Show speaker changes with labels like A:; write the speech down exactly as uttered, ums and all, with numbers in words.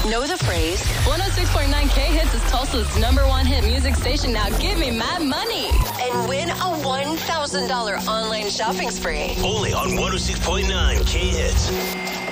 A: Know the phrase?
B: one oh six point nine K Hits is Tulsa's number one hit music station. Now give me mad money.
A: And win a one thousand dollars online shopping spree.
C: Only on one oh six point nine K Hits.